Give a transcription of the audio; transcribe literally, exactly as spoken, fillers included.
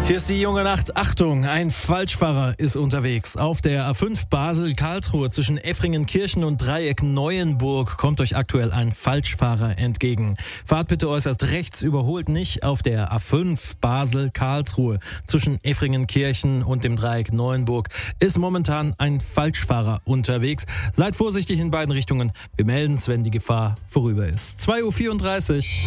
Hier ist die junge Nacht. Achtung, ein Falschfahrer ist unterwegs. Auf der A fünf Basel-Karlsruhe zwischen Effringenkirchen und Dreieck-Neuenburg kommt euch aktuell ein Falschfahrer entgegen. Fahrt bitte äußerst rechts, überholt nicht. Auf der A fünf Basel-Karlsruhe zwischen Effringenkirchen und dem Dreieck Neuenburg ist momentan ein Falschfahrer unterwegs. Seid vorsichtig in beiden Richtungen. Wir melden es, wenn die Gefahr vorüber ist. zwei Uhr vierunddreißig.